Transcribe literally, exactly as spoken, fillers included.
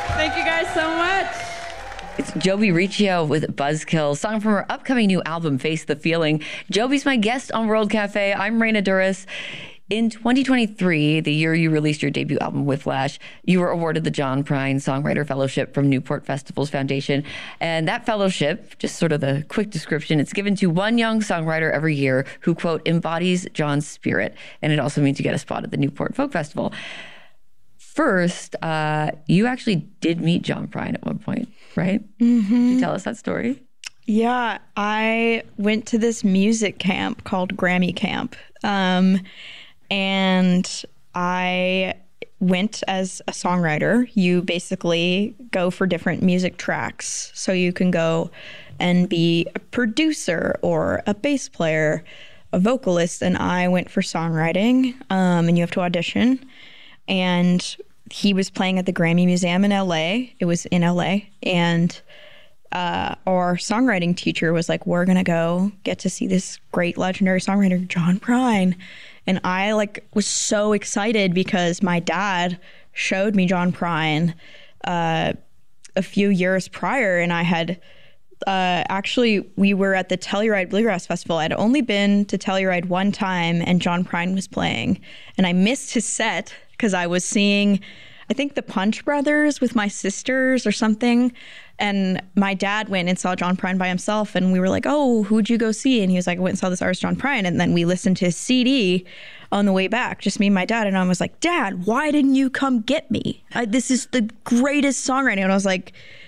Thank you guys so much. It's Joby Riccio with Buzzkill, song from her upcoming new album, Face the Feeling. Joby's my guest on World Cafe. I'm Raina Duras. In twenty twenty-three, the year you released your debut album, Whiplash, you were awarded the John Prine Songwriter Fellowship from Newport Festivals Foundation. And that fellowship, just sort of the quick description, it's given to one young songwriter every year who, quote, embodies John's spirit. And it also means you get a spot at the Newport Folk Festival. First, uh, you actually did meet John Prine at one point, right? Mm-hmm. Can you tell us that story? Yeah, I went to this music camp called Grammy Camp. Um, and I went as a songwriter. You basically go for different music tracks. So you can go and be a producer or a bass player, a vocalist. And I went for songwriting, um, and you have to audition. And he was playing at the Grammy Museum in L A. It was in L A. And uh, our songwriting teacher was like, we're going to go get to see this great legendary songwriter, John Prine. And I like was so excited because my dad showed me John Prine uh, a few years prior. And I had uh, actually, we were at the Telluride Bluegrass Festival. I'd only been to Telluride one time and John Prine was playing. And I missed his set because I was seeing, I think, the Punch Brothers with my sisters or something. And my dad went and saw John Prine by himself. And we were like, oh, who'd you go see? And he was like, I went and saw this artist, John Prine. And then we listened to his C D on the way back, just me and my dad. And I was like, Dad, why didn't you come get me? I, this is the greatest songwriting. And I was like,